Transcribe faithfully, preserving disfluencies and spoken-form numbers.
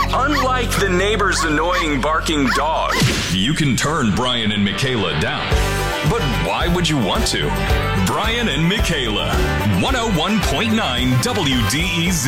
Unlike the neighbor's annoying barking dog, you can turn Brian and Michaela down. But why would you want to? Brian and Michaela, one oh one point nine W D E Z.